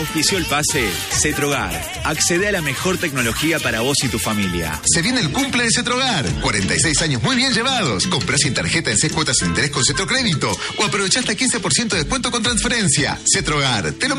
Auspició el pase Cetrogar. Accede a la mejor tecnología para vos y tu familia. Se viene el cumple de Cetrogar. 46 años muy bien llevados. Comprá sin tarjeta en 6 cuotas sin interés con Cetrocrédito o aprovechá hasta 15% de descuento con transferencia. Cetrogar, te lo